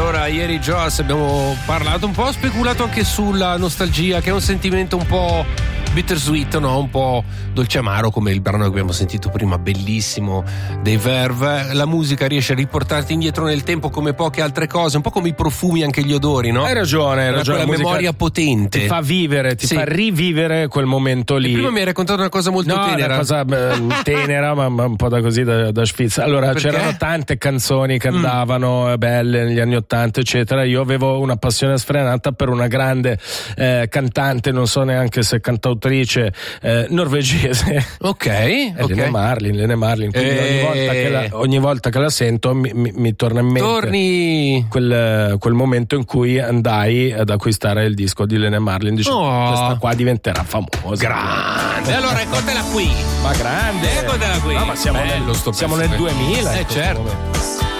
Allora, ieri Joas abbiamo parlato un po', ho speculato anche sulla nostalgia, che è un sentimento un po' bittersweet, no? Un po' dolce amaro, come il brano che abbiamo sentito prima, bellissimo, dei Verve. La musica riesce a riportarti indietro nel tempo come poche altre cose, un po' come i profumi, anche gli odori, no? Hai ragione. Quella memoria potente. Ti fa vivere, ti fa rivivere quel momento lì. E prima mi hai raccontato una cosa molto tenera. Una cosa tenera, ma un po' da così, da schwitz. Allora, perché? C'erano tante canzoni che andavano belle negli anni '80, eccetera. Io avevo una passione sfrenata per una grande cantante, non so neanche se cantautrice, norvegese. Ok. Lene Marlin. Quindi ogni volta che la sento mi torna in mente quel momento in cui andai ad acquistare il disco di Lene Marlin. Dicevo, questa qua diventerà famosa. Grande. Allora eccotela qui. Ma grande. Eccotela qui. No, ma siamo nel 2000. Certo.